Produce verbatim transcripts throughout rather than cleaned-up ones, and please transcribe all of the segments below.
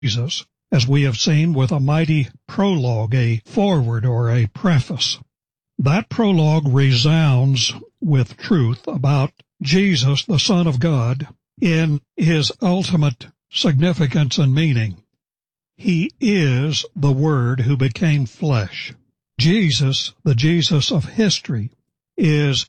Jesus, as we have seen, with a mighty prologue, a foreword or a preface. That prologue resounds with truth about Jesus, the Son of God, in his ultimate significance and meaning. He is the Word who became flesh. Jesus, the Jesus of history, is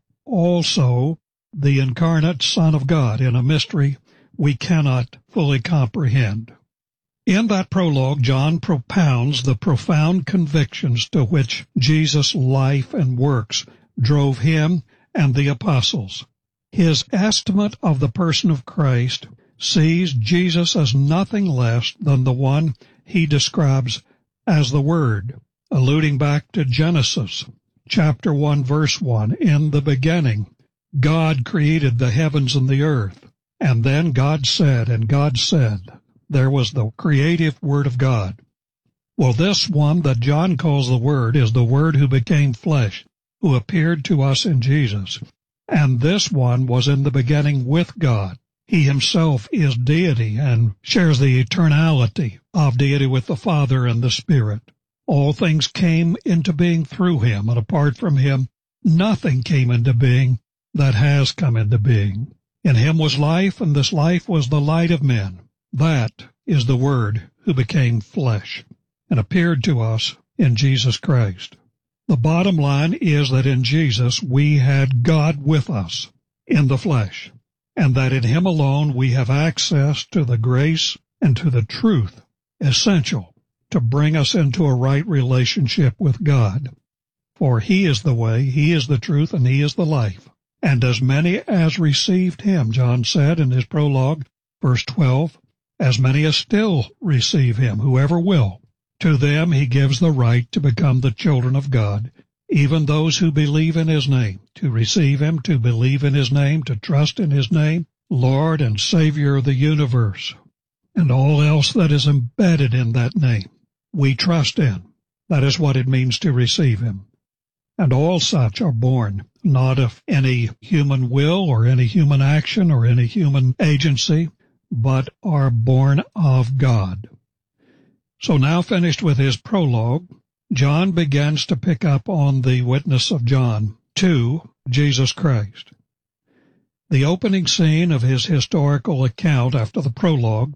also the incarnate Son of God in a mystery we cannot fully comprehend. In that prologue, John propounds the profound convictions to which Jesus' life and works drove him and the apostles. His estimate of the person of Christ sees Jesus as nothing less than the one he describes as the Word, alluding back to Genesis chapter one, verse one. In the beginning, God created the heavens and the earth, and then God said, and God said. There was the creative Word of God. Well, this one that John calls the Word is the Word who became flesh, who appeared to us in Jesus. And this one was in the beginning with God. He himself is deity and shares the eternality of deity with the Father and the Spirit. All things came into being through him, and apart from him, nothing came into being that has come into being. In him was life, and this life was the light of men. That is the Word who became flesh and appeared to us in Jesus Christ. The bottom line is that in Jesus we had God with us in the flesh, and that in him alone we have access to the grace and to the truth essential to bring us into a right relationship with God. For he is the way, he is the truth, and he is the life. And as many as received him, John said in his prologue, verse twelve, as many as still receive him, whoever will, to them he gives the right to become the children of God, even those who believe in his name, to receive him, to believe in his name, to trust in his name, Lord and Savior of the universe, and all else that is embedded in that name. We trust in. That is what it means to receive him. And all such are born not of any human will or any human action or any human agency, but are born of God. So now, finished with his prologue, John begins to pick up on the witness of John to Jesus Christ. The opening scene of his historical account after the prologue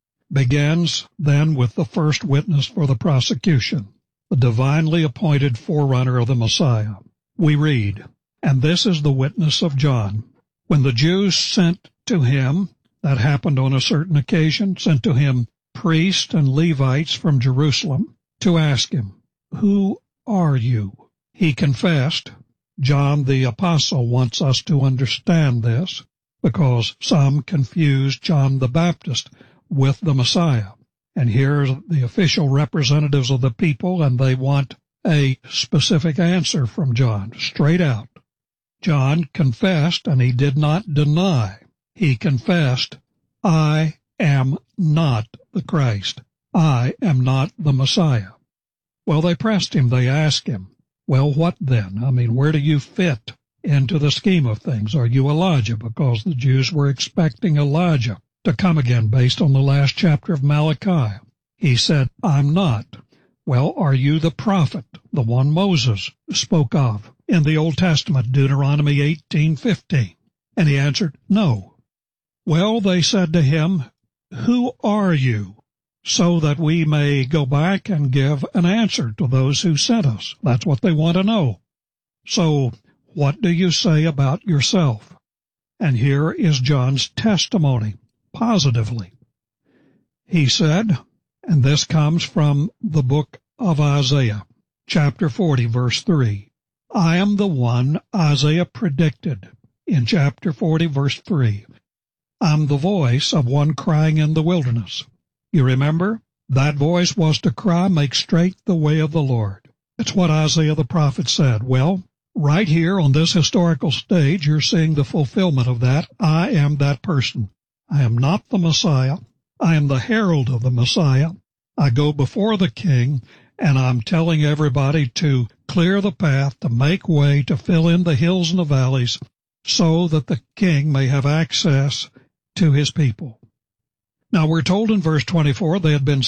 begins then with the first witness for the prosecution, the divinely appointed forerunner of the Messiah. We read, "And this is the witness of John. When the Jews sent to him," that happened on a certain occasion, "sent to him priests and Levites from Jerusalem to ask him, 'Who are you?' He confessed." John the Apostle wants us to understand this because some confuse John the Baptist with the Messiah. And here are the official representatives of the people, and they want a specific answer from John, straight out. John confessed, and he did not deny. He confessed, "I am not the Christ. I am not the Messiah." Well, they pressed him. They asked him, "Well, what then? I mean, where do you fit into the scheme of things? Are you Elijah?" Because the Jews were expecting Elijah to come again based on the last chapter of Malachi. He said, "I'm not." "Well, are you the prophet, the one Moses spoke of in the Old Testament, Deuteronomy eighteen fifteen? And he answered, "No." Well, they said to him, "Who are you?" So that we may go back and give an answer to those who sent us. That's what they want to know. So, what do you say about yourself? And here is John's testimony, positively. He said, and this comes from the book of Isaiah, chapter forty, verse three. I am the one Isaiah predicted in chapter forty, verse three. I'm the voice of one crying in the wilderness. You remember? That voice was to cry, "Make straight the way of the Lord." That's what Isaiah the prophet said. Well, right here on this historical stage, you're seeing the fulfillment of that. I am that person. I am not the Messiah. I am the herald of the Messiah. I go before the king, and I'm telling everybody to clear the path, to make way, to fill in the hills and the valleys, so that the king may have access to his people. Now we're told in verse twenty-four they had been